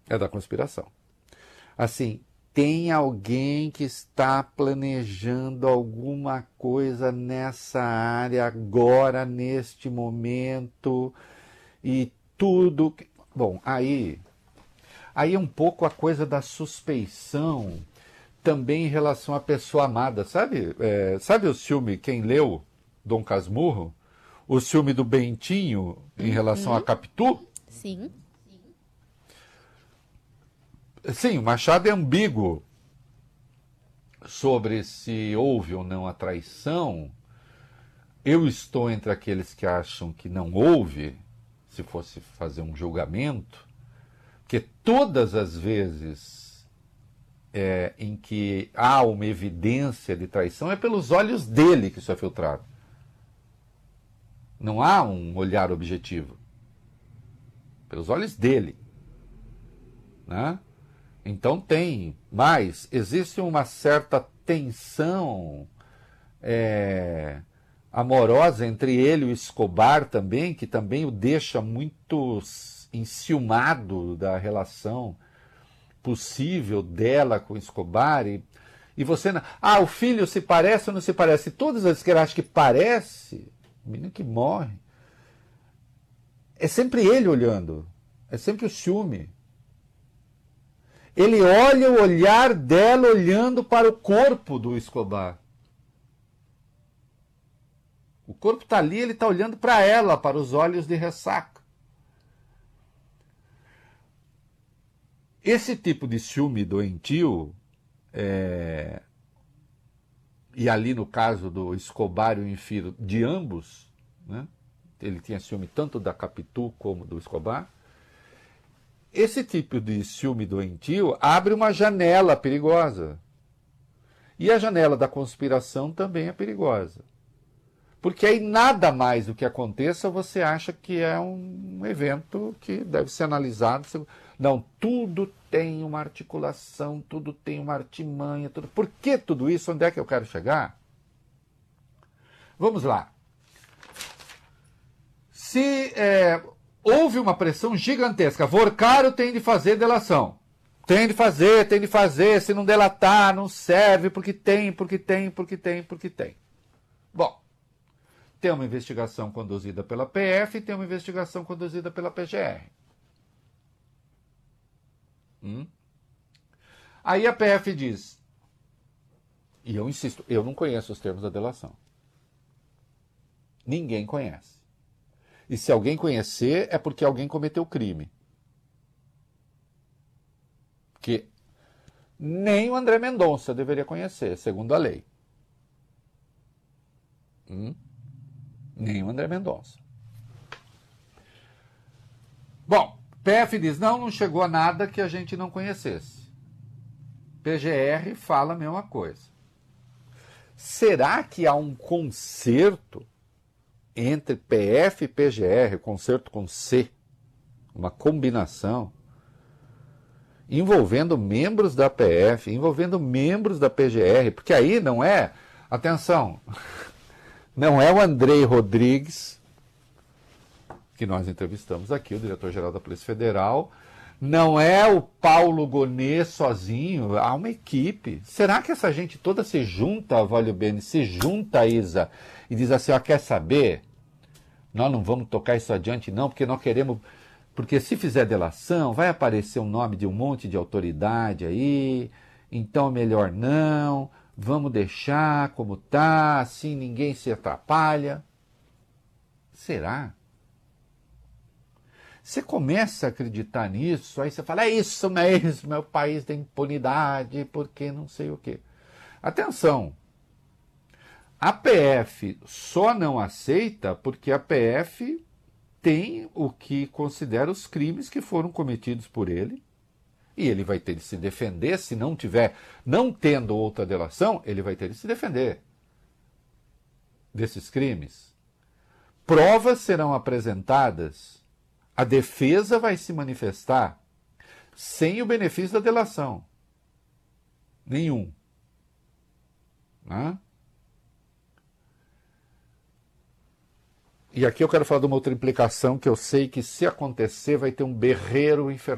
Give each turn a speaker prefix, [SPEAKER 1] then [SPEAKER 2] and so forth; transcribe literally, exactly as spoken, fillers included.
[SPEAKER 1] É da conspiração. Assim, tem alguém que está planejando alguma coisa nessa área agora, neste momento, e tudo... Bom, aí, aí é um pouco a coisa da suspeição, também em relação à pessoa amada. Sabe, é, sabe o filme, quem leu, Dom Casmurro? O filme do Bentinho, em relação
[SPEAKER 2] Uhum.
[SPEAKER 1] a Capitu?
[SPEAKER 2] Sim.
[SPEAKER 1] Sim, o Machado é ambíguo sobre se houve ou não a traição. Eu estou entre aqueles que acham que não houve, se fosse fazer um julgamento, porque todas as vezes é, em que há uma evidência de traição é pelos olhos dele que isso é filtrado. Não há um olhar objetivo. Pelos olhos dele. Né? Então tem, mas existe uma certa tensão é, amorosa entre ele e o Escobar também, que também o deixa muito enciumado da relação possível dela com o Escobar. E, e você, não, ah, o filho se parece ou não se parece? Todas as que ele acha que parece, o menino que morre, é sempre ele olhando, é sempre o ciúme. Ele olha o olhar dela olhando para o corpo do Escobar. O corpo está ali, ele está olhando para ela, para os olhos de ressaca. Esse tipo de ciúme doentio, é... e ali no caso do Escobar e o Infiro, de ambos, né? Ele tinha ciúme tanto da Capitu como do Escobar. Esse tipo de ciúme doentio abre uma janela perigosa. E a janela da conspiração também é perigosa. Porque aí nada mais do que aconteça você acha que é um evento que deve ser analisado. Não, tudo tem uma articulação, tudo tem uma artimanha. Tudo... Por que tudo isso? Onde é que eu quero chegar? Vamos lá. Se... É... Houve uma pressão gigantesca. Vorcaro tem de fazer delação. Tem de fazer, tem de fazer. Se não delatar, não serve, porque tem, porque tem, porque tem, porque tem. Bom, tem uma investigação conduzida pela P F e tem uma investigação conduzida pela P G R. Hum? Aí a P F diz, e eu insisto, eu não conheço os termos da delação. Ninguém conhece. E se alguém conhecer, é porque alguém cometeu crime. Que nem o André Mendonça deveria conhecer, segundo a lei. Hum? Nem o André Mendonça. Bom, P F diz, não, não chegou a nada que a gente não conhecesse. P G R fala a mesma coisa. Será que há um conserto entre P F e P G R, concerto com C, uma combinação, envolvendo membros da P F, envolvendo membros da P G R, porque aí não é, atenção, não é o Andrei Rodrigues, que nós entrevistamos aqui, o diretor-geral da Polícia Federal, não é o Paulo Gonet sozinho, há uma equipe. Será que essa gente toda se junta, Valio Bene, se junta, Isa, e diz assim, ó, quer saber? Nós não vamos tocar isso adiante não, porque nós queremos... Porque se fizer delação, vai aparecer o nome de um monte de autoridade aí, então melhor não, vamos deixar como tá, assim ninguém se atrapalha. Será? Você começa a acreditar nisso, aí você fala, é isso mesmo, é o país da impunidade, porque não sei o quê. Atenção! A P F só não aceita porque a P F tem o que considera os crimes que foram cometidos por ele e ele vai ter de se defender, se não tiver, não tendo outra delação, ele vai ter de se defender desses crimes. Provas serão apresentadas, a defesa vai se manifestar sem o benefício da delação. Nenhum. Né? E aqui eu quero falar de uma outra implicação que eu sei que, se acontecer, vai ter um berreiro infernal.